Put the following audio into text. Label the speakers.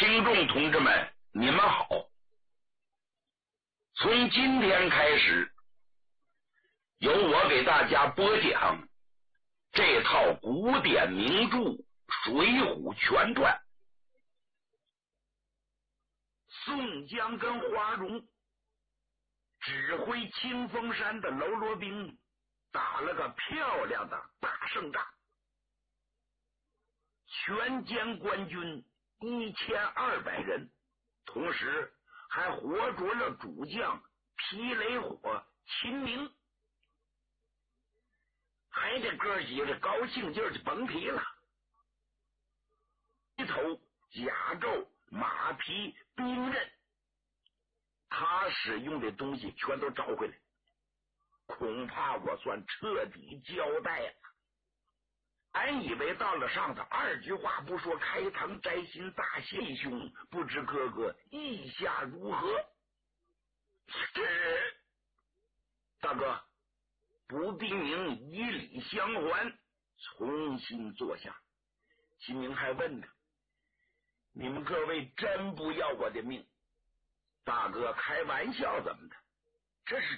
Speaker 1: 听众同志们，你们好！从今天开始，由我给大家播讲这套古典名著《水浒全传》。宋江跟花荣指挥清风山的喽啰兵打了个漂亮的大胜仗，全歼官军1200人，同时还活捉了主将皮雷火秦明。这哥几个高兴劲儿就甭提了，一头甲胄马匹兵刃，他使用的东西全都找回来，恐怕我算彻底交代了。俺以为到了上头2句话不说，开膛摘心大谢兄，不知哥哥意下如何？大哥不必您以礼相还，重新坐下。秦明还问他：你们各位真不要我的命？大哥开玩笑怎么的？这是